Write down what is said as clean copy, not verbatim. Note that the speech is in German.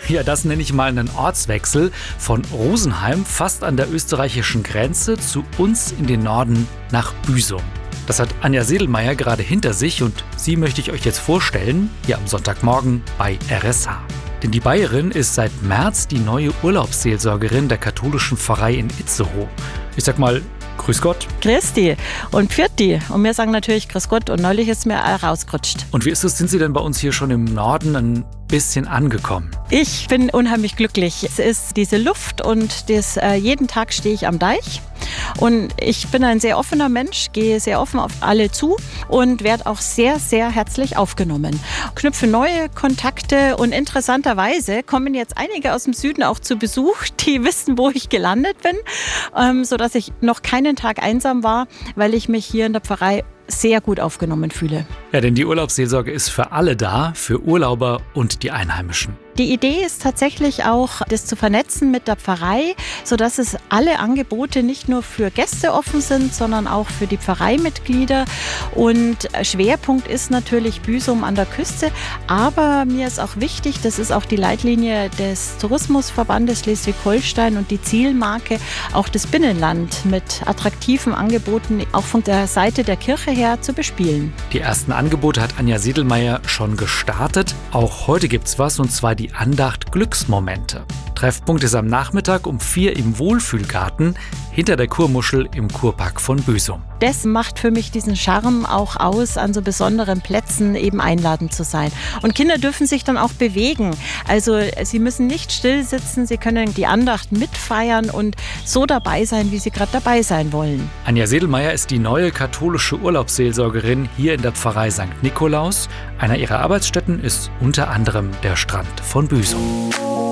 Ja, das nenne ich mal einen Ortswechsel von Rosenheim, fast an der österreichischen Grenze, zu uns in den Norden nach Büsum. Das hat Anja Sedlmayr gerade hinter sich und sie möchte ich euch jetzt vorstellen, hier am Sonntagmorgen bei RSH. Denn die Bayerin ist seit März die neue Urlaubsseelsorgerin der katholischen Pfarrei in Itzehoe. Ich sag mal, grüß Gott. Grüß die und pfiat die. Und wir sagen natürlich grüß Gott und neulich ist mir auch rausgerutscht. Und wie ist es, sind Sie denn bei uns hier schon im Norden ein bisschen angekommen? Ich bin unheimlich glücklich. Es ist diese Luft und jeden Tag stehe ich am Deich. Und ich bin ein sehr offener Mensch, gehe sehr offen auf alle zu und werde auch sehr, sehr herzlich aufgenommen. Knüpfe neue Kontakte und interessanterweise kommen jetzt einige aus dem Süden auch zu Besuch, die wissen, wo ich gelandet bin, sodass ich noch keinen Tag einsam war, weil ich mich hier in der Pfarrei sehr gut aufgenommen fühle. Ja, denn die Urlaubsseelsorge ist für alle da, für Urlauber und die Einheimischen. Die Idee ist tatsächlich auch, das zu vernetzen mit der Pfarrei, sodass es alle Angebote nicht nur für Gäste offen sind, sondern auch für die Pfarreimitglieder. Und Schwerpunkt ist natürlich Büsum an der Küste. Aber mir ist auch wichtig, das ist auch die Leitlinie des Tourismusverbandes Schleswig-Holstein und die Zielmarke, auch das Binnenland mit attraktiven Angeboten auch von der Seite der Kirche her zu bespielen. Die ersten Angebote hat Anja Sedlmayr schon gestartet. Auch heute gibt's was, und zwar die Andacht Glücksmomente. Treffpunkt ist am Nachmittag um 4 im Wohlfühlgarten hinter der Kurmuschel im Kurpark von Büsum. Das macht für mich diesen Charme auch aus, an so besonderen Plätzen eben einladend zu sein. Und Kinder dürfen sich dann auch bewegen. Also sie müssen nicht still sitzen, sie können die Andacht mitfeiern und so dabei sein, wie sie gerade dabei sein wollen. Anja Sedlmayr ist die neue katholische Urlaubsseelsorgerin hier in der Pfarrei St. Nikolaus. Einer ihrer Arbeitsstätten ist unter anderem der Strand von Büsum.